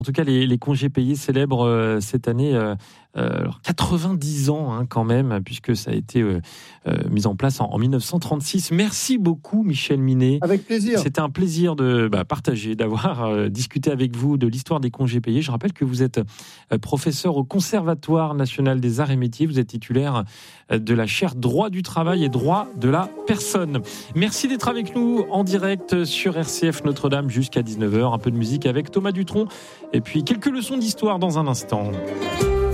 En tout cas, les congés payés célèbrent cette année 90 ans quand même, puisque ça a été mis en place en 1936. Merci beaucoup, Michel Minet. Avec plaisir. C'était un plaisir de partager, d'avoir discuté avec vous de l'histoire des congés payés. Je rappelle que vous êtes professeur au Conservatoire national des arts et métiers. Vous êtes titulaire de la chaire droit du travail et droit de la personne. Merci d'être avec nous en direct sur RCF Notre-Dame jusqu'à 19h. Un peu de musique avec Thomas Dutronc et puis quelques leçons d'histoire dans un instant.